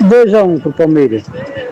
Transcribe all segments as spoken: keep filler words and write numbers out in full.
dois a um pro Palmeiras.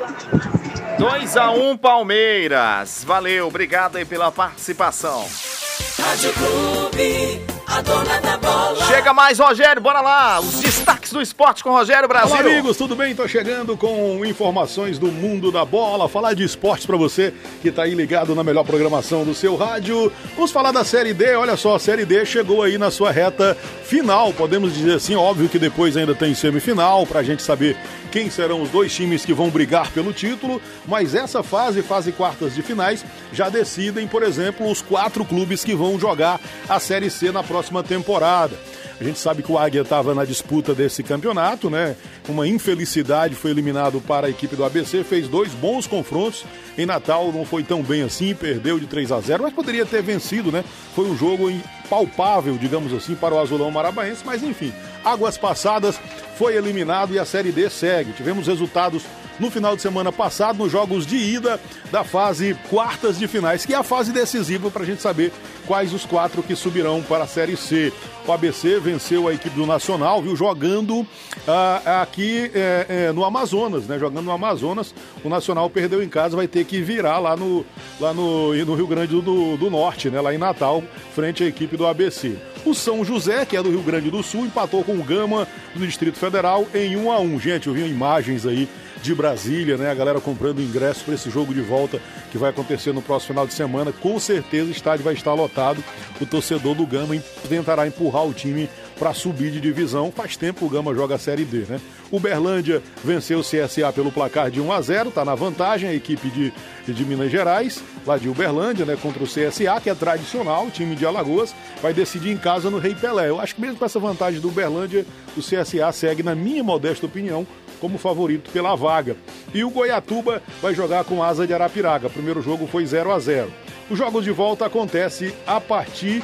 dois a um Palmeiras. Valeu, obrigado aí pela participação. Rádio Clube, a dona da bola. Chega mais, Rogério, bora lá. Os destaques do esporte com Rogério Brasil. Olá, amigos, tudo bem? Tô chegando com informações do mundo da bola, falar de esportes pra você que tá aí ligado na melhor programação do seu rádio. Vamos falar da Série D, olha só, a Série D chegou aí na sua reta final, podemos dizer assim, óbvio que depois ainda tem semifinal pra gente saber quem serão os dois times que vão brigar pelo título, mas essa fase, fase quartas de finais, já decidem, por exemplo, os quatro clubes que vão jogar a Série C na próxima temporada. A gente sabe que o Águia estava na disputa desse campeonato, né? Uma infelicidade, foi eliminado para a equipe do A B C, fez dois bons confrontos. Em Natal não foi tão bem assim, perdeu de três a zero, mas poderia ter vencido, né? Foi um jogo palpável, digamos assim, para o Azulão Marabaense, mas enfim, águas passadas, foi eliminado e a Série D segue. Tivemos resultados no final de semana passado, nos jogos de ida da fase quartas de finais, que é a fase decisiva para a gente saber quais os quatro que subirão para a Série C. O A B C venceu a equipe do Nacional, viu, jogando ah, aqui é, é, no Amazonas, né? Jogando no Amazonas, o Nacional perdeu em casa, vai ter que virar lá no, lá no, no Rio Grande do, do Norte, né? Lá em Natal, frente à equipe do A B C. O São José, que é do Rio Grande do Sul, empatou com o Gama do Distrito Federal em um a um. Gente, eu vi imagens aí de Brasília, né? A galera comprando ingresso para esse jogo de volta que vai acontecer no próximo final de semana. Com certeza o estádio vai estar lotado. O torcedor do Gama tentará empurrar o time para subir de divisão. Faz tempo o Gama joga a Série D, né? O Uberlândia venceu o C S A pelo placar de um a zero, tá na vantagem a equipe de, de Minas Gerais, lá de Uberlândia, né? Contra o C S A, que é tradicional, o time de Alagoas, vai decidir em casa no Rei Pelé. Eu acho que mesmo com essa vantagem do Uberlândia, o C S A segue, na minha modesta opinião, como favorito pela vaga. E o Goiatuba vai jogar com Asa de Arapiraca. O primeiro jogo foi zero a zero. Os jogos de volta acontecem a partir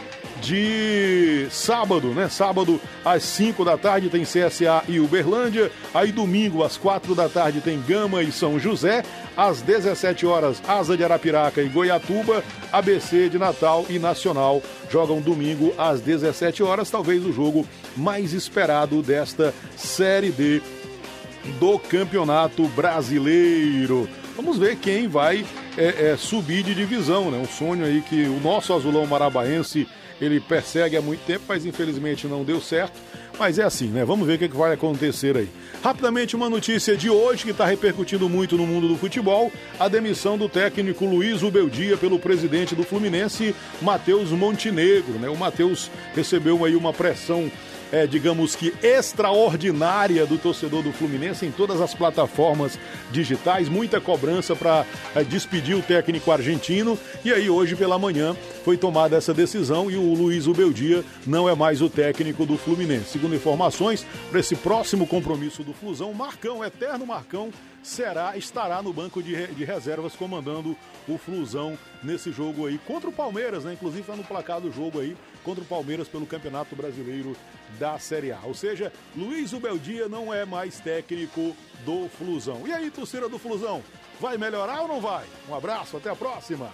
de sábado, né? Sábado às cinco da tarde tem C S A e Uberlândia. Aí domingo às quatro da tarde tem Gama e São José. Às dezessete horas, Asa de Arapiraca e Goiatuba. A B C de Natal e Nacional jogam domingo às dezessete horas. Talvez o jogo mais esperado desta Série D do Campeonato Brasileiro. Vamos ver quem vai é, é, subir de divisão, né? Um sonho aí que o nosso Azulão Marabaense ele persegue há muito tempo, mas infelizmente não deu certo. Mas é assim, né? Vamos ver o que vai acontecer aí. Rapidamente, uma notícia de hoje que está repercutindo muito no mundo do futebol: a demissão do técnico Luiz Ubeldia pelo presidente do Fluminense, Matheus Montenegro, né? O Matheus recebeu aí uma pressão É, digamos que extraordinária do torcedor do Fluminense em todas as plataformas digitais, muita cobrança para é, despedir o técnico argentino, e aí hoje pela manhã foi tomada essa decisão e o Luiz Ubeldia não é mais o técnico do Fluminense. Segundo informações, para esse próximo compromisso do Flusão, Marcão, o eterno Marcão, será, estará no banco de, de reservas comandando o Flusão nesse jogo aí contra o Palmeiras, né? Inclusive está no placar do jogo aí contra o Palmeiras pelo Campeonato Brasileiro da Série A. Ou seja, Luiz Ubeldia não é mais técnico do Flusão. E aí, torcida do Flusão, vai melhorar ou não vai? Um abraço, até a próxima.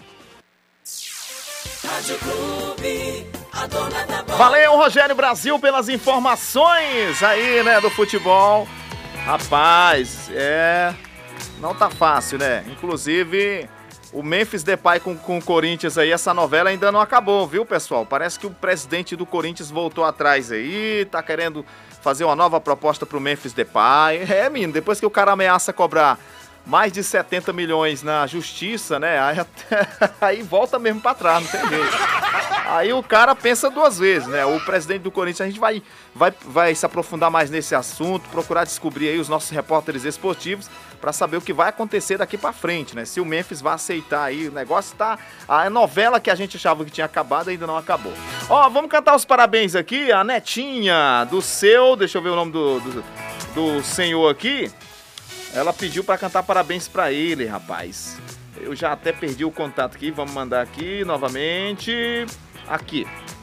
Rádio Clube, a dona da bola. Valeu, Rogério Brasil, pelas informações aí, né, do futebol. Rapaz, é... não tá fácil, né? Inclusive, o Memphis Depay com, com o Corinthians aí, essa novela ainda não acabou, viu, pessoal? Parece que o presidente do Corinthians voltou atrás aí, tá querendo fazer uma nova proposta pro Memphis Depay. É, menino, depois que o cara ameaça cobrar mais de setenta milhões na justiça, né? Aí, até, aí volta mesmo pra trás, não tem jeito. Aí o cara pensa duas vezes, né? O presidente do Corinthians, a gente vai, vai, vai se aprofundar mais nesse assunto, procurar descobrir aí os nossos repórteres esportivos para saber o que vai acontecer daqui para frente, né? Se o Memphis vai aceitar aí, o negócio tá... A novela que a gente achava que tinha acabado ainda não acabou. Ó, vamos cantar os parabéns aqui, a netinha do seu... Deixa eu ver o nome do, do, do senhor aqui. Ela pediu para cantar parabéns para ele, rapaz. Eu já até perdi o contato aqui, vamos mandar aqui novamente. Aqui.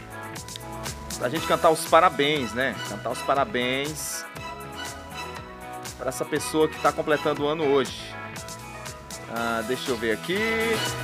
Pra gente cantar os parabéns, né? Cantar os parabéns para essa pessoa que tá completando o ano hoje. Ah, deixa eu ver aqui.